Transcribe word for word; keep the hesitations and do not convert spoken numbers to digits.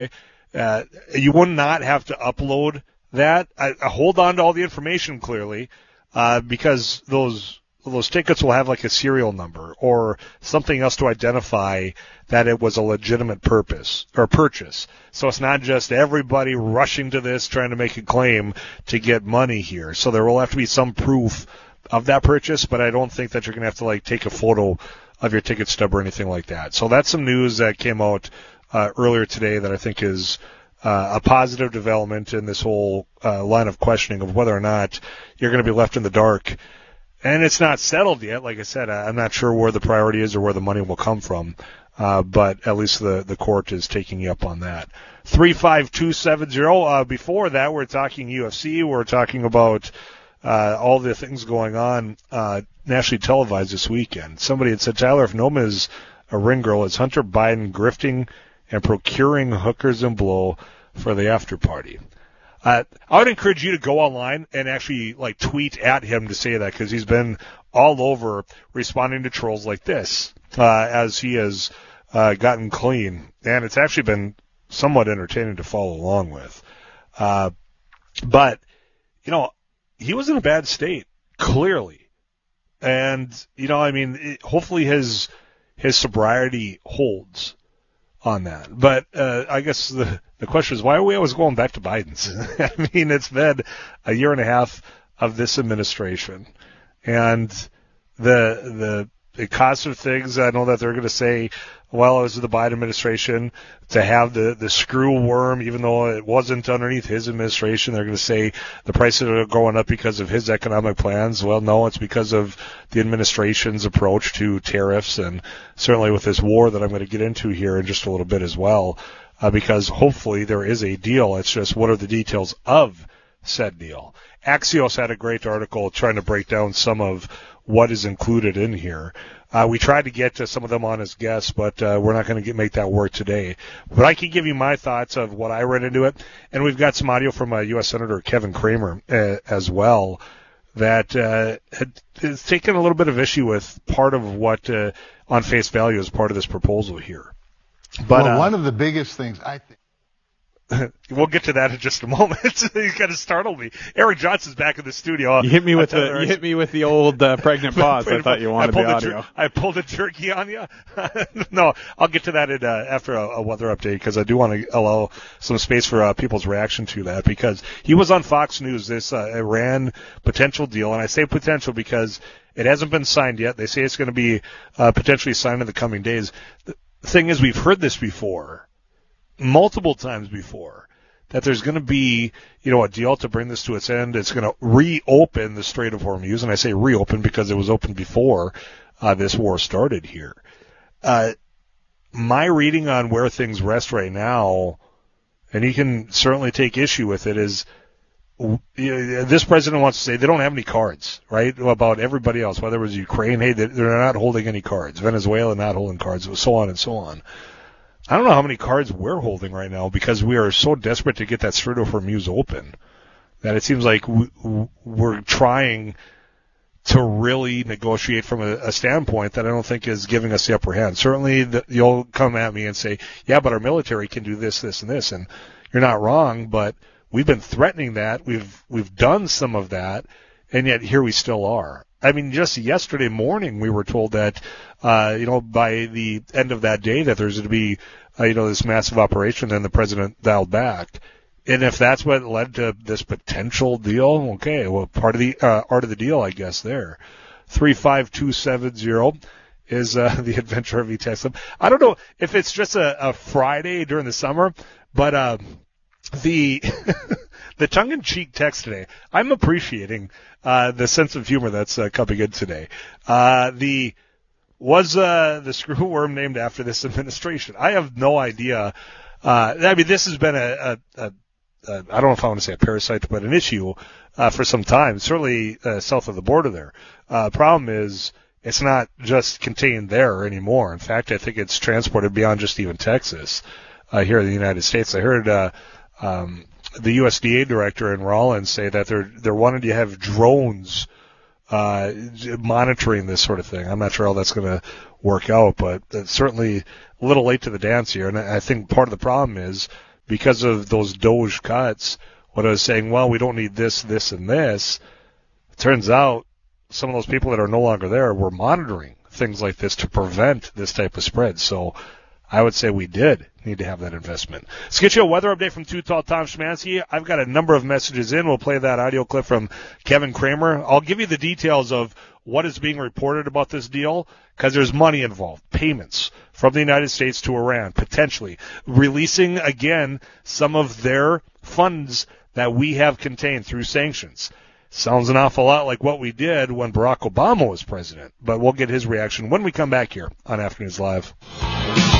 Uh, you would not have to upload that. I, I hold on to all the information clearly, uh, because those those tickets will have like a serial number or something else to identify that it was a legitimate purpose or purchase. So it's not just everybody rushing to this trying to make a claim to get money here. So there will have to be some proof of that purchase, but I don't think that you're going to have to like take a photo of your ticket stub or anything like that. So that's some news that came out uh, earlier today that I think is uh, a positive development in this whole uh, line of questioning of whether or not you're going to be left in the dark. And it's not settled yet. Like I said, I'm not sure where the priority is or where the money will come from. Uh, but at least the, the court is taking you up on that. three five two seven zero. Uh, before that, we're talking U F C. We're talking about uh, all the things going on uh, nationally televised this weekend. Somebody had said, Tyler, if Noma is a ring girl, is Hunter Biden grifting and procuring hookers and blow for the after party? Uh, I would encourage you to go online and actually like tweet at him to say that, because he's been all over responding to trolls like this uh, as he has uh, gotten clean, and it's actually been somewhat entertaining to follow along with. Uh, but you know, he was in a bad state clearly, and you know, I mean, it, hopefully his his sobriety holds on that. But uh, I guess the the question is, why are we always going back to Biden's? I mean, it's been a year and a half of this administration, and the the the cost of things. I know that they're going to say, well, it was the Biden administration to have the the screw worm, even though it wasn't underneath his administration. They're going to say the prices are going up because of his economic plans. Well, no, it's because of the administration's approach to tariffs, and certainly with this war that I'm going to get into here in just a little bit as well. Uh, because hopefully there is a deal. It's just what are the details of said deal. Axios had a great article trying to break down some of what is included in here. Uh, we tried to get to some of them on as guests, but uh, we're not going to make that work today. But I can give you my thoughts of what I read into it. And we've got some audio from uh, U S Senator Kevin Cramer uh, as well that uh, had, has taken a little bit of issue with part of what uh, on face value is part of this proposal here. But well, uh, one of the biggest things I think. We'll get to that in just a moment. You kind of startled me. Eric Johnson's back in the studio. You hit me with the you hit me with the old uh, pregnant pause. I thought you wanted the audio. Jer- I pulled a jerky on you. No, I'll get to that in, uh, after a, a weather update, because I do want to allow some space for uh, people's reaction to that, because he was on Fox News, this uh, Iran potential deal, and I say potential because it hasn't been signed yet. They say it's going to be uh, potentially signed in the coming days. The thing is, we've heard this before. Multiple times before, that there's going to be, you know, a deal to bring this to its end. It's going to reopen the Strait of Hormuz, and I say reopen because it was open before uh, this war started here. Uh, my reading on where things rest right now, and you can certainly take issue with it, is you know, this president wants to say they don't have any cards, right, about everybody else, whether it was Ukraine, hey, they're not holding any cards, Venezuela not holding cards, so on and so on. I don't know how many cards we're holding right now, because we are so desperate to get that Strait of Hormuz open that it seems like we're trying to really negotiate from a, a standpoint that I don't think is giving us the upper hand. Certainly, the, you'll come at me and say, yeah, but our military can do this, this, and this, and you're not wrong, but we've been threatening that. We've we've done some of that, and yet here we still are. I mean, just yesterday morning we were told that, uh, you know, by the end of that day that there's going to be, uh, you know, this massive operation, and the president dialed back. And if that's what led to this potential deal, okay, well, part of the uh, art of the deal, I guess, there. three five two seven zero is uh, the Adventure R V text. I don't know if it's just a, a Friday during the summer, but uh, the the tongue-in-cheek text today, I'm appreciating uh, the sense of humor that's uh, coming in today. Uh, the was uh, the screw worm named after this administration? I have no idea. Uh, I mean, this has been a, a, a, a I don't know if I want to say a parasite, but an issue uh, for some time, certainly uh, south of the border there. Uh, problem is, it's not just contained there anymore. In fact, I think it's transported beyond just even Texas uh, here in the United States. I heard uh, um, the U S D A director in Rollins say that they're they're wanting to have drones uh, monitoring this sort of thing. I'm not sure how that's going to work out, but it's certainly a little late to the dance here. And I think part of the problem is because of those Doge cuts, when I was saying, well, we don't need this, this, and this, it turns out some of those people that are no longer there were monitoring things like this to prevent this type of spread. So I would say we did need to have that investment. Let's get you a weather update from Too Tall Tom Szymanski. I've got a number of messages in. We'll play that audio clip from Kevin Kramer. I'll give you the details of what is being reported about this deal, because there's money involved, payments from the United States to Iran, potentially releasing again some of their funds that we have contained through sanctions. Sounds an awful lot like what we did when Barack Obama was president, but we'll get his reaction when we come back here on Afternoons Live.